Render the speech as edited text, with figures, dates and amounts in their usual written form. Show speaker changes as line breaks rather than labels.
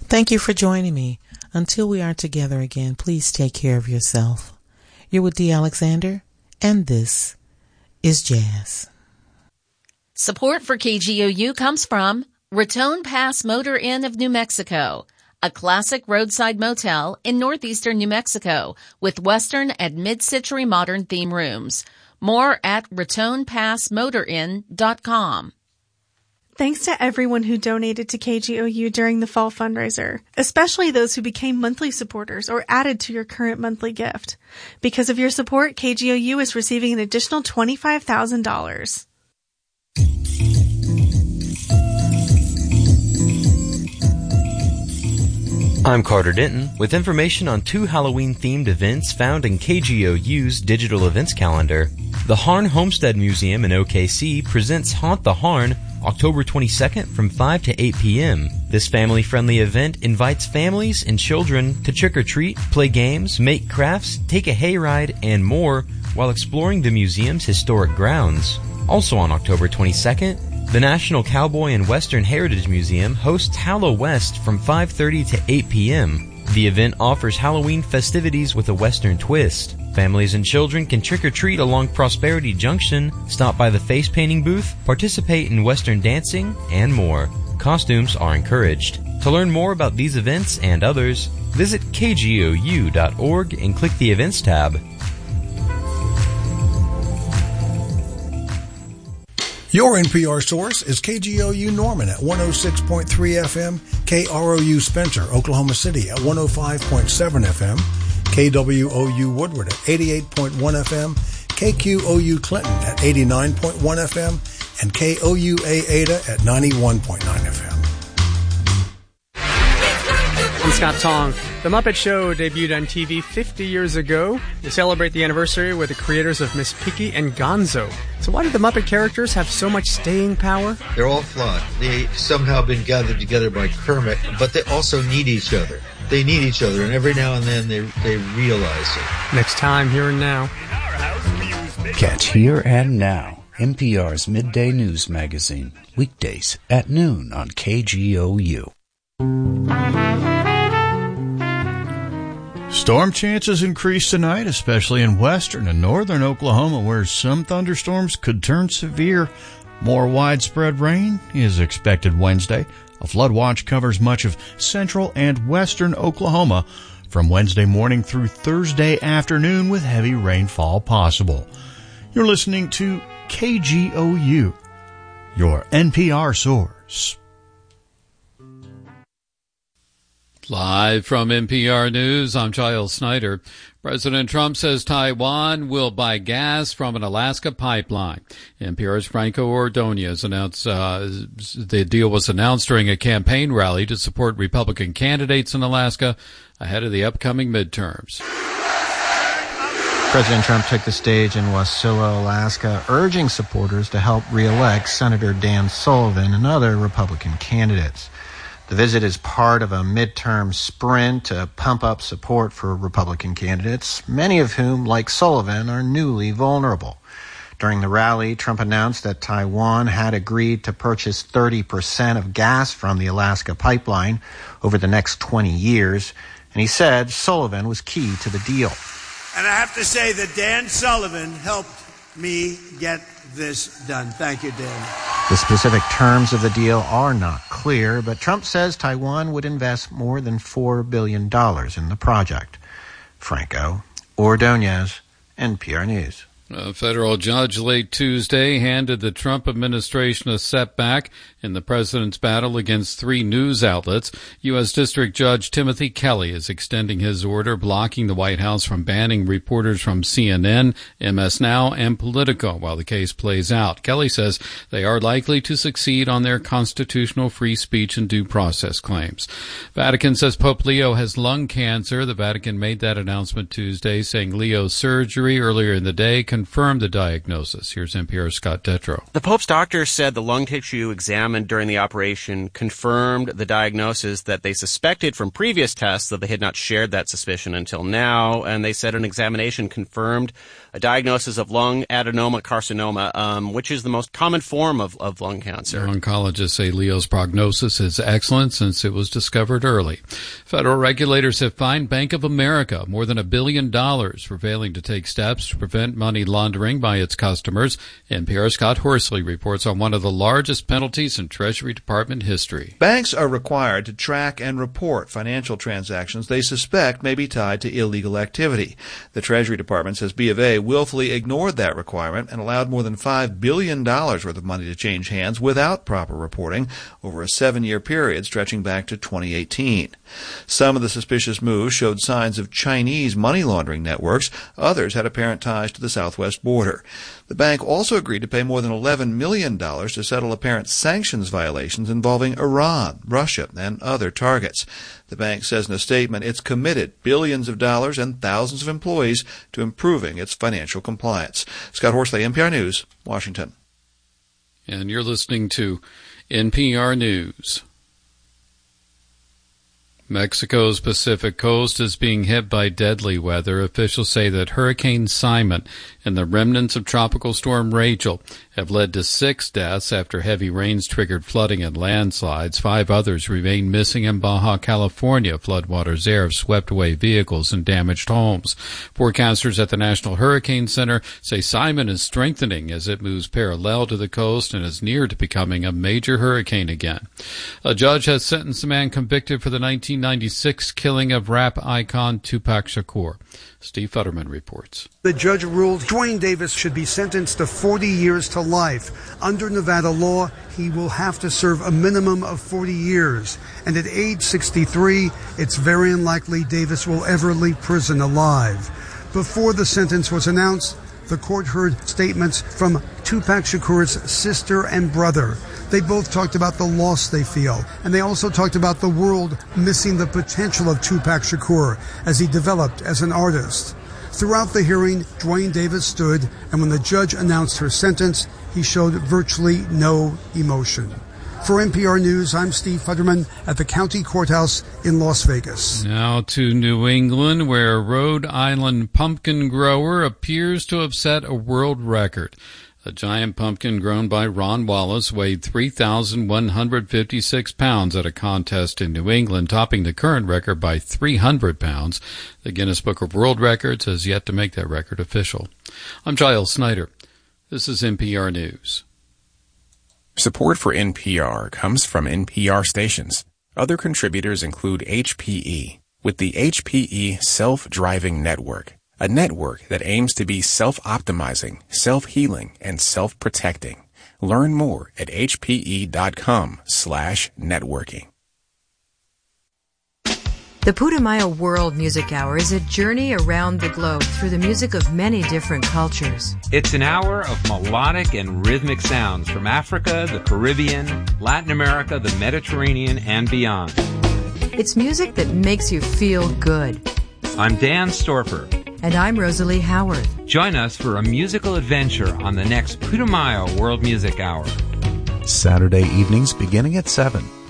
Thank you for joining me. Until we are together again, please take care of yourself. You're with Dee Alexander, and this is Jazz.
Support for KGOU comes from Raton Pass Motor Inn of New Mexico, a classic roadside motel in northeastern New Mexico with Western and mid-century modern theme rooms. More at ratonpassmotorin.com.
Thanks to everyone who donated to KGOU during the fall fundraiser, especially those who became monthly supporters or added to your current monthly gift. Because of your support, KGOU is receiving an additional $25,000.
I'm Carter Denton with information on 2 Halloween-themed events found in KGOU's digital events calendar. The Harn Homestead Museum in OKC presents Haunt the Harn October 22nd from 5 to 8 p.m. This family-friendly event invites families and children to trick-or-treat, play games, make crafts, take a hayride, and more while exploring the museum's historic grounds. Also on October 22nd, the National Cowboy and Western Heritage Museum hosts Hallow West from 5:30 to 8 p.m. The event offers Halloween festivities with a Western twist. Families and children can trick-or-treat along Prosperity Junction, stop by the face painting booth, participate in Western dancing, and more. Costumes are encouraged. To learn more about these events and others, visit kgou.org and click the Events tab.
Your NPR source is KGOU Norman at 106.3 FM, KROU Spencer, Oklahoma City at 105.7 FM, KWOU Woodward at 88.1 FM, KQOU Clinton at 89.1 FM, and KOUA Ada at 91.9 FM.
I'm Scott Tong. The Muppet Show debuted on TV 50 years ago. We celebrate the anniversary with the creators of Miss Piggy and Gonzo. So why did the Muppet characters have so much staying power?
They're all flawed. They somehow been gathered together by Kermit, but they also need each other. They need each other, and every now and then they realize it.
Next time, Here and Now.
Catch Here and Now, NPR's midday news magazine, weekdays at noon on KGOU.
Storm chances increase tonight, especially in western and northern Oklahoma, where some thunderstorms could turn severe. More widespread rain is expected Wednesday. A flood watch covers much of central and western Oklahoma from Wednesday morning through Thursday afternoon, with heavy rainfall possible. You're listening to KGOU, your NPR source.
Live from NPR News, I'm Giles Snyder. President Trump says Taiwan will buy gas from an Alaska pipeline. NPR's Franco Ordonez announced the deal was announced during a campaign rally to support Republican candidates in Alaska ahead of the upcoming midterms.
President Trump took the stage in Wasilla, Alaska, urging supporters to help re-elect Senator Dan Sullivan and other Republican candidates. The visit is part of a midterm sprint to pump up support for Republican candidates, many of whom, like Sullivan, are newly vulnerable. During the rally, Trump announced that Taiwan had agreed to purchase 30% of gas from the Alaska pipeline over the next 20 years, and he said Sullivan was key to the deal.
And I have to say that Dan Sullivan helped me get this done. Thank you, Dan.
The specific terms of the deal are not clear, but Trump says Taiwan would invest more than $4 billion in the project. Franco Ordonez, NPR News.
A federal judge late Tuesday handed the Trump administration a setback in the president's battle against 3 news outlets. U.S. District Judge Timothy Kelly is extending his order blocking the White House from banning reporters from CNN, MS Now, and Politico while the case plays out. Kelly says they are likely to succeed on their constitutional free speech and due process claims. Vatican says Pope Leo has lung cancer. The Vatican made that announcement Tuesday, saying Leo's surgery earlier in the day confirmed confirmed the diagnosis. Here's NPR's Scott Detrow.
The Pope's doctor said the lung tissue examined during the operation confirmed the diagnosis that they suspected from previous tests, though they had not shared that suspicion until now. And they said an examination confirmed a diagnosis of lung adenocarcinoma, which is the most common form of lung cancer.
Oncologists say Leo's prognosis is excellent since it was discovered early. Federal regulators have fined Bank of America more than $1 billion for failing to take steps to prevent money laundering by its customers. NPR's Scott Horsley reports on one of the largest penalties in Treasury Department history.
Banks are required to track and report financial transactions they suspect may be tied to illegal activity. The Treasury Department says B of A willfully ignored that requirement and allowed more than $5 billion worth of money to change hands without proper reporting over a 7-year period stretching back to 2018. Some of the suspicious moves showed signs of Chinese money laundering networks. Others had apparent ties to the southwest border. The bank also agreed to pay more than $11 million to settle apparent sanctions violations involving Iran, Russia, and other targets. The bank says in a statement it's committed billions of dollars and thousands of employees to improving its financial compliance. Scott Horsley, NPR News, Washington.
And you're listening to NPR News. Mexico's Pacific coast is being hit by deadly weather. Officials say that Hurricane Simon and the remnants of Tropical Storm Rachel have led to 6 deaths after heavy rains triggered flooding and landslides. 5 others remain missing in Baja California. Floodwaters there have swept away vehicles and damaged homes. Forecasters at the National Hurricane Center say Simon is strengthening as it moves parallel to the coast and is near to becoming a major hurricane again. A judge has sentenced a man convicted for the 1996 killing of rap icon Tupac Shakur. Steve Futterman reports.
The judge ruled Dwayne Davis should be sentenced to 40 years to life. Under Nevada law, he will have to serve a minimum of 40 years. And at age 63, it's very unlikely Davis will ever leave prison alive. Before the sentence was announced, the court heard statements from Tupac Shakur's sister and brother. They both talked about the loss they feel, and they also talked about the world missing the potential of Tupac Shakur as he developed as an artist. Throughout the hearing, Dwayne Davis stood, and when the judge announced her sentence, he showed virtually no emotion. For NPR News, I'm Steve Futterman at the county courthouse in Las Vegas.
Now to New England, where a Rhode Island pumpkin grower appears to have set a world record. A giant pumpkin grown by Ron Wallace weighed 3,156 pounds at a contest in New England, topping the current record by 300 pounds. The Guinness Book of World Records has yet to make that record official. I'm Giles Snyder. This is NPR News.
Support for NPR comes from NPR stations. Other contributors include HPE, with the HPE Self-Driving Network, a network that aims to be self-optimizing, self-healing, and self-protecting. Learn more at hpe.com/networking.
The Putumayo World Music Hour is a journey around the globe through the music of many different cultures.
It's an hour of melodic and rhythmic sounds from Africa, the Caribbean, Latin America, the Mediterranean, and beyond.
It's music that makes you feel good.
I'm Dan Storper.
And I'm Rosalie Howard.
Join us for a musical adventure on the next Putumayo World Music Hour.
Saturday evenings beginning at 7.